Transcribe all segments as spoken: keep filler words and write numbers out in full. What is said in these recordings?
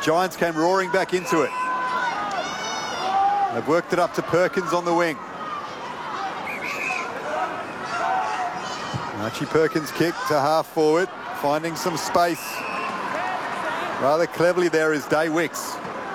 Giants came roaring back into it. They've worked it up to Perkins on the wing. Archie Perkins kick to half forward, finding some space. Rather cleverly there is Day Wicks.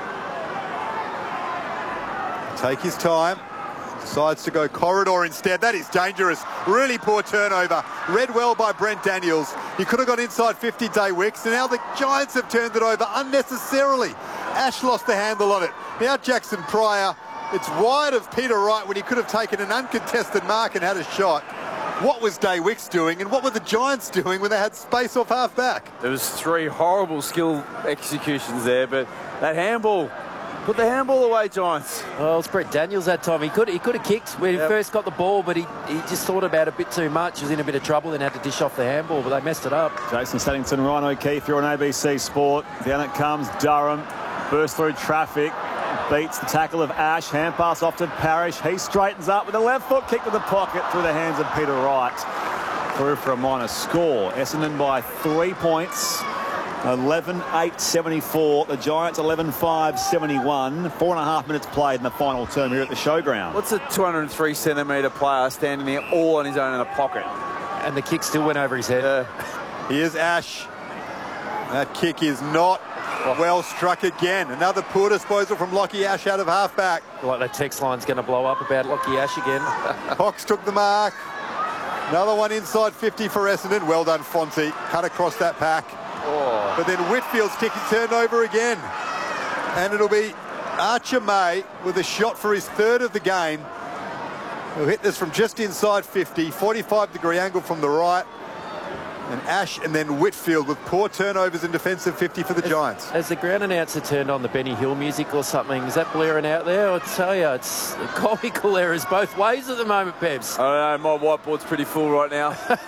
Take his time. Decides to go corridor instead. That is dangerous. Really poor turnover. Read well by Brent Daniels. He could have got inside fifty, Day Wicks, and now the Giants have turned it over unnecessarily. Ash lost the handle on it. Now Jackson Pryor. It's wide of Peter Wright when he could have taken an uncontested mark and had a shot. What was Day Wicks doing, and what were the Giants doing when they had space off half back? There was three horrible skill executions there, but that handball, put the handball away, Giants. Well, it's Brett Daniels that time. He could he could have kicked when Yep. he first got the ball, but he, he just thought about it a bit too much. He was in a bit of trouble and had to dish off the handball, but they messed it up. Jason Staddington, Ryan O'Keefe, you're on A B C Sport. Down it comes Durham, bursts through traffic, beats the tackle of Ash, hand pass off to Parrish. He straightens up with a left foot kick to the pocket through the hands of Peter Wright. Through for a minor score. Essendon by three points. eleven eight seventy-four. The Giants eleven five seventy-one. Four and a half minutes played in the final term here at the Showground. What's a two hundred three centimetre player standing there all on his own in the pocket? And the kick still went over his head. Uh, Here's Ash. That kick is not well struck again. Another poor disposal from Lockie Ash out of halfback. Like that text line's going to blow up about Lockie Ash again. Cox took the mark. Another one inside fifty for Essendon. Well done, Fonte. Cut across that pack. oh. But then Whitfield's kick is turned over again. And it'll be Archer May with a shot for his third of the game. He'll hit this from just inside fifty. forty-five degree angle from the right. And Ash and then Whitfield with poor turnovers in defensive fifty for the Giants. Has the ground announcer turned on the Benny Hill music or something? Is that blaring out there? I tell you, it's comical errors both ways at the moment, Pebs. I don't know, my whiteboard's pretty full right now.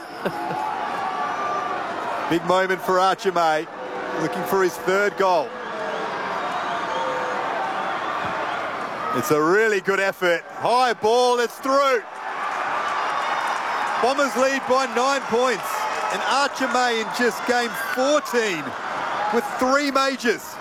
Big moment for Archer May, looking for his third goal. It's a really good effort. High ball, it's through. Bombers lead by nine points. And Archer May in just game fourteen with three majors.